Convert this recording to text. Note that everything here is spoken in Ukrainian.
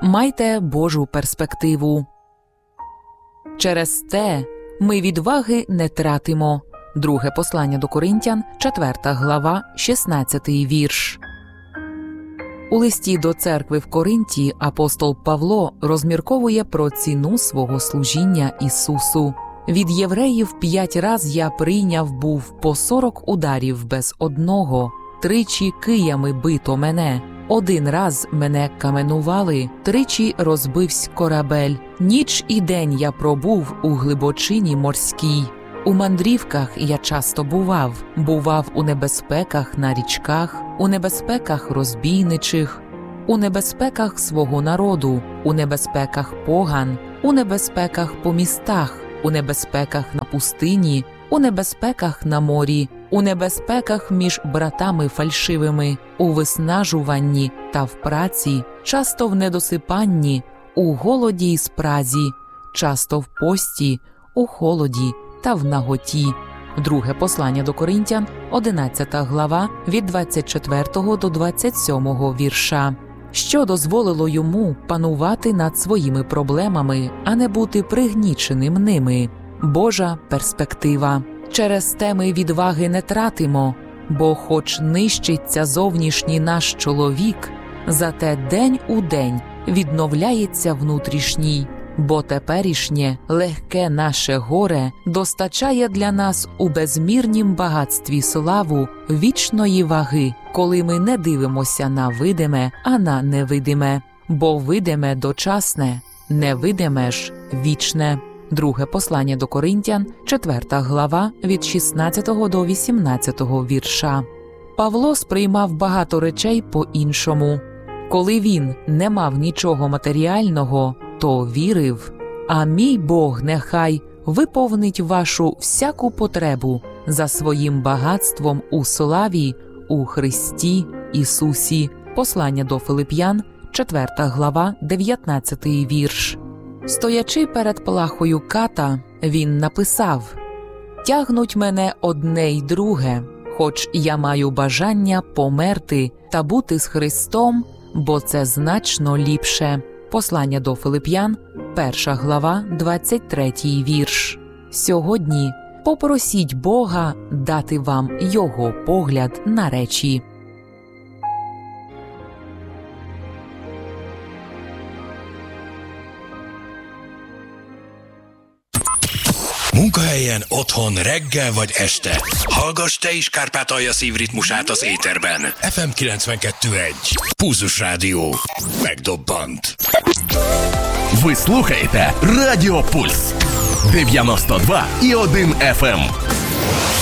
Майте Божу перспективу. Через те ми відваги не тратимо. Друге послання до Коринтян, 4 глава, 16 вірш. У листі до церкви в Коринті апостол Павло розмірковує про ціну свого служіння Ісусу. Від євреїв 5 раз я прийняв був по 40 ударів без одного, 3 киями бито мене, 1 раз мене каменували, 3 розбивсь корабель. Ніч і день я пробув у глибочині морській. У мандрівках я часто бував у небезпеках на річках, у небезпеках розбійничих, у небезпеках свого народу, у небезпеках поган, у небезпеках по містах, у небезпеках на пустині, у небезпеках на морі, у небезпеках між братами фальшивими, у виснажуванні та в праці, часто в недосипанні, у голоді й спразі, часто в пості, у холоді та в наготі. Друге послання до Коринтян, 11 глава, від 24 до 27 вірша. Що дозволило йому панувати над своїми проблемами, а не бути пригніченим ними? Божа перспектива. Через те ми відваги не тратимо, бо хоч нищиться зовнішній наш чоловік, зате день у день відновляється внутрішній, бо теперішнє легке наше горе достачає для нас у безмірнім багатстві славу вічної ваги, коли ми не дивимося на видиме, а на невидиме, бо видиме дочасне, невидиме ж вічне. Друге послання до Коринтян, 4 глава, від 16 до 18 вірша. Павло сприймав багато речей по-іншому. Коли він не мав нічого матеріального, то вірив: «А мій Бог нехай виповнить вашу всяку потребу за своїм багатством у славі у Христі Ісусі». Послання до Филип'ян, 4 глава, 19 вірш. Стоячи перед плахою ката, він написав: «Тягнуть мене одне й друге, хоч я маю бажання померти та бути з Христом, бо це значно ліпше». Послання до Филип'ян, 1 глава, 23 вірш. Сьогодні попросіть Бога дати вам Його погляд на речі. Munkahelyen, otthon, reggel vagy este. Hallgass te is Kárpátalja szívritmusát az éterben. FM 92.1. Pulzus Rádió. Megdobbant. Ви слухаєте Радіо Пульс 92,1 FM.